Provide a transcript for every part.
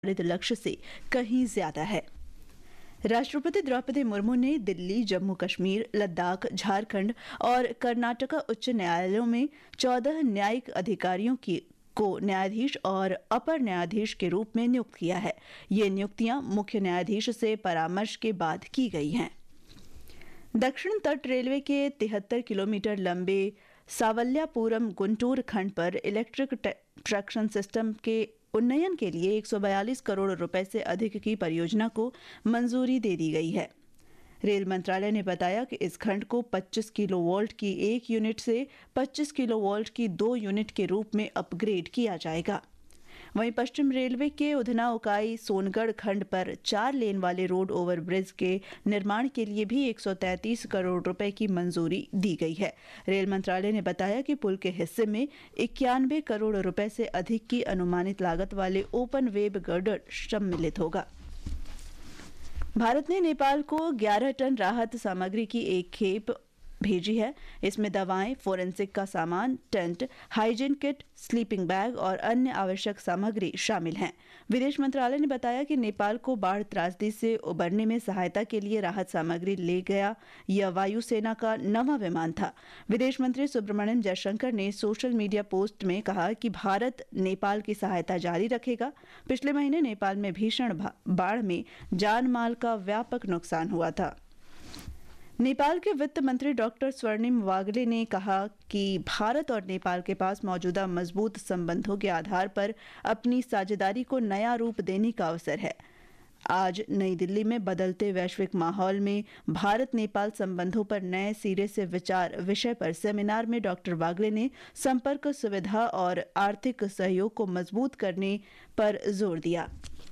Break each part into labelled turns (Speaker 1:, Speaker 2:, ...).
Speaker 1: निर्धारित लक्ष्य से कहीं ज्यादा है। राष्ट्रपति द्रौपदी मुर्मू ने दिल्ली, जम्मू कश्मीर, लद्दाख, झारखंड और कर्नाटका उच्च न्यायालयों में 14 न्यायिक अधिकारियों को न्यायाधीश और अपर न्यायाधीश के रूप में नियुक्त किया है। ये नियुक्तियां मुख्य न्यायाधीश से परामर्श के बाद की गई हैं। दक्षिण तट रेलवे के 73 किलोमीटर लंबे सावल्यापुरम गुंटूर खंड पर इलेक्ट्रिक ट्रैक्शन सिस्टम के उन्नयन के लिए 142 करोड़ रुपए से अधिक की परियोजना को मंजूरी दे दी गई है। रेल मंत्रालय ने बताया कि इस खंड को 25 किलोवोल्ट की एक यूनिट से 25 किलोवोल्ट की 2 यूनिट के रूप में अपग्रेड किया जाएगा। वहीं पश्चिम रेलवे के उधना उकाई सोनगढ़ खंड पर 4 लेन वाले रोड ओवरब्रिज के निर्माण के लिए भी 133 करोड़ रुपए की मंजूरी दी गई है। रेल मंत्रालय ने बताया कि पुल के हिस्से में 91 करोड़ रुपए से अधिक की अनुमानित लागत वाले ओपन वेब गर्डर सम्मिलित होगा। भारत ने नेपाल को 11 टन राहत सामग्री की एक खेप भेजी है। इसमें दवाएं, फोरेंसिक का सामान, tent, hygiene kit, sleeping bag और अन्य आवश्यक सामग्री शामिल हैं। विदेश मंत्रालय ने बताया कि नेपाल को बाढ़ त्रासदी से उबरने में सहायता के लिए राहत सामग्री ले गया यह वायुसेना का 9वां विमान था। विदेश मंत्री सुब्रमण्यम जयशंकर ने सोशल मीडिया पोस्ट में कहा कि भारत नेपाल की सहायता जारी रखेगा। पिछले महीने नेपाल में भीषण बाढ़ में जान माल का व्यापक नुकसान हुआ था। नेपाल के वित्त मंत्री डॉक्टर स्वर्णिम वागले ने कहा कि भारत और नेपाल के पास मौजूदा मजबूत संबंधों के आधार पर अपनी साझेदारी को नया रूप देने का अवसर है। आज नई दिल्ली में बदलते वैश्विक माहौल में भारत नेपाल संबंधों पर नए सिरे से विचार विषय पर सेमिनार में डॉक्टर वागले ने संपर्क सुविधा और आर्थिक सहयोग को मजबूत करने पर जोर दिया।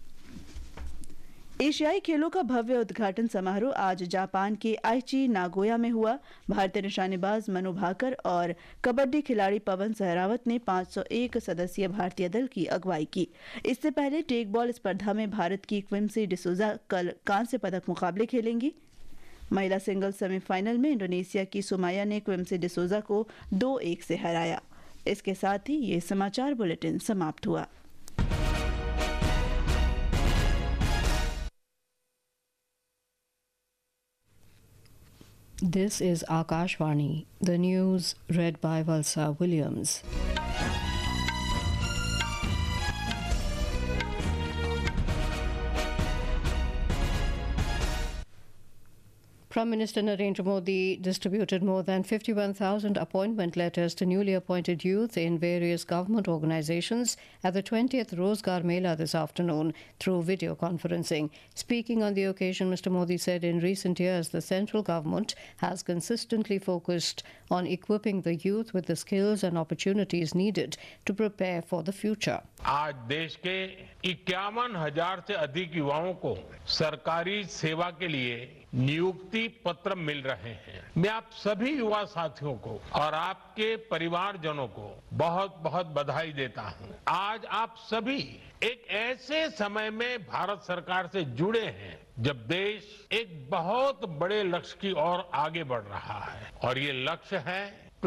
Speaker 1: एशियाई खेलों का भव्य उद्घाटन समारोह आज जापान के आइची नागोया में हुआ। भारतीय निशानेबाज मनु भाकर और कबड्डी खिलाड़ी पवन सहरावत ने 501 सदस्यीय भारतीय दल की अगुवाई की। इससे पहले टेक बॉल स्पर्धा में भारत की क्विंसी डिसूजा कल कांस्य पदक मुकाबले खेलेंगी। महिला सिंगल्स सेमीफाइनल में इंडोनेशिया की सुमाया ने क्विंसी डिसूजा को 2-1 से हराया। इसके साथ ही ये समाचार बुलेटिन समाप्त हुआ।
Speaker 2: This is Akashvani, the news read by Valsa Williams. Prime Minister Narendra Modi distributed more than 51,000 appointment letters to newly appointed youth in various government organizations at the 20th Rozgar Mela this afternoon through video conferencing. Speaking on the occasion, Mr. Modi said in recent years the central government has consistently focused on equipping the youth with the skills and opportunities needed to prepare for the future.
Speaker 3: आज देश के 51,000 से अधिक युवाओं को सरकारी सेवा के लिए नियुक्ति पत्र मिल रहे हैं। मैं आप सभी युवा साथियों को और आपके परिवारजनों को बहुत बहुत बधाई देता हूं। आज आप सभी एक ऐसे समय में भारत सरकार से जुड़े हैं जब देश एक बहुत बड़े लक्ष्य की ओर आगे बढ़ रहा है और ये लक्ष्य है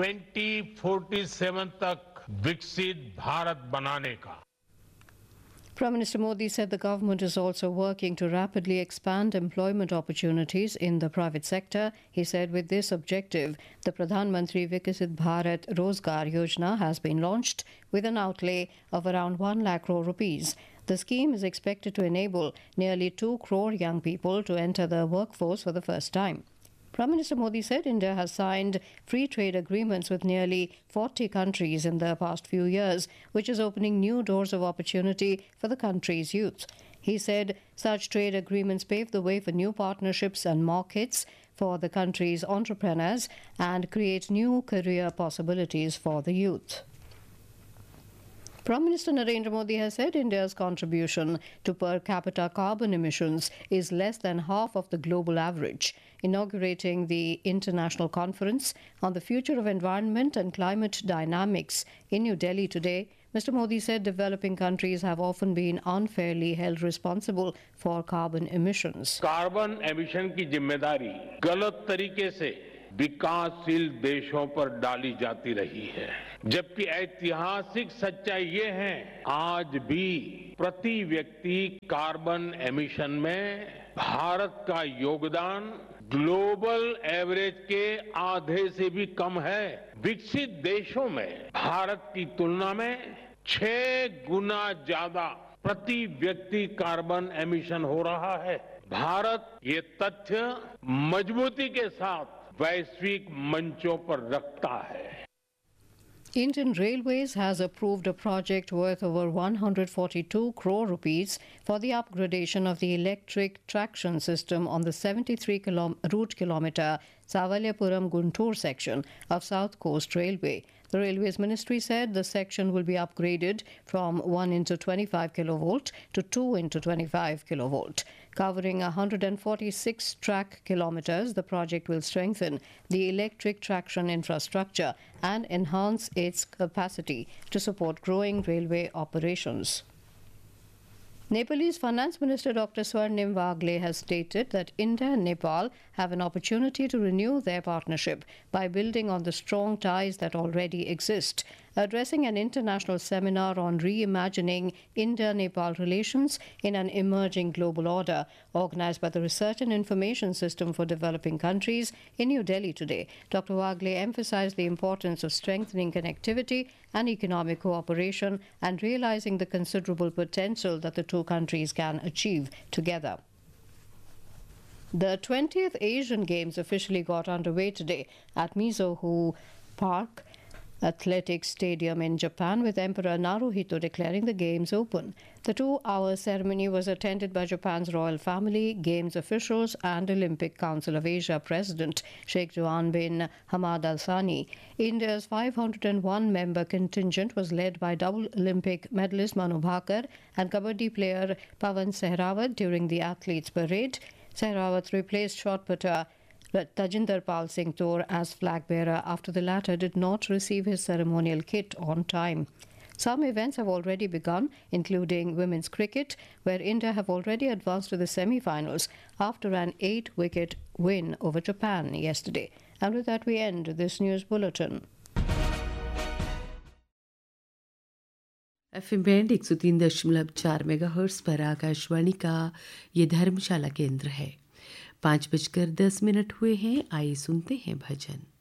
Speaker 3: 2047 तक विकसित भारत बनाने का।
Speaker 2: Prime Minister Modi said the government is also working to rapidly expand employment opportunities in the private sector. He said with this objective, the Pradhan Mantri Vikasit Bharat Rozgar Yojana has been launched with an outlay of around 1 lakh crore rupees. The scheme is expected to enable nearly 2 crore young people to enter the workforce for the first time. Prime Minister Modi said India has signed free trade agreements with nearly 40 countries in the past few years, which is opening new doors of opportunity for the country's youth. He said such trade agreements pave the way for new partnerships and markets for the country's entrepreneurs and create new career possibilities for the youth. Prime Minister Narendra Modi has said India's contribution to per capita carbon emissions is less than half of the global average. Inaugurating the International Conference on the Future of Environment and Climate Dynamics in New Delhi today, Mr. Modi said developing countries have often been unfairly held responsible for carbon emissions.
Speaker 3: Carbon emission की जिम्मेदारी गलत तरीके से विकासशील देशों पर डाली जाती रही है। जबकि ऐतिहासिक सच्चाई ये है, आज भी प्रति व्यक्ति कार्बन एमिशन में भारत का योगदान ग्लोबल एवरेज के आधे से भी कम है। विकसित देशों में भारत की तुलना में 6 गुना ज्यादा प्रति व्यक्ति कार्बन एमिशन हो रहा है। भारत ये तथ्य मजबूती के साथ वैश्विक मंचों पर रखता है।
Speaker 2: Indian Railways has approved a project worth over 142 crore rupees for the upgradation of the electric traction system on the 73 route kilometer Savalyapuram Guntur section of South Coast Railway. The Railways Ministry said the section will be upgraded from 1 into 25 kilovolt to 2 into 25 kilovolt. Covering 146 track kilometers, the project will strengthen the electric traction infrastructure and enhance its capacity to support growing railway operations. Nepalese Finance Minister Dr. Swarnim Wagle has stated that India and Nepal have an opportunity to renew their partnership by building on the strong ties that already exist. Addressing an international seminar on reimagining India-Nepal relations in an emerging global order, organized by the Research and Information System for Developing Countries in New Delhi today, Dr. Wagle emphasized the importance of strengthening connectivity and economic cooperation and realizing the considerable potential that the two countries can achieve together. The 20th Asian Games officially got underway today at Mizohu Park Athletic Stadium in Japan, with Emperor Naruhito declaring the Games open. The 2-hour ceremony was attended by Japan's royal family, Games officials and Olympic Council of Asia President Sheikh Jahan bin Hamad Al Thani. India's 501-member contingent was led by double Olympic medalist Manu Bhakar and Kabaddi player Pawan Sehrawat during the athletes' parade. Sehrawat replaced shot putter Tajinder Pal Singh Tor as flag bearer after the latter did not receive his ceremonial kit on time. Some events have already begun, including women's cricket, where India have already advanced to the semi-finals after an 8-wicket win over Japan yesterday. And with that we end this news bulletin.
Speaker 4: FM band 103.4 megahertz पर आकाशवाणी का ये धर्मशाला केंद्र है। 5:10 हुए हैं। आइए सुनते हैं भजन।